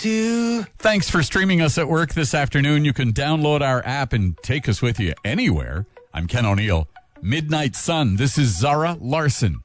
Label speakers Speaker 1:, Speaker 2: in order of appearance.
Speaker 1: you.
Speaker 2: Thanks for streaming us at work this afternoon. You can download our app and take us with you anywhere. I'm Ken O'Neill. Midnight Sun. This is Zara Larson.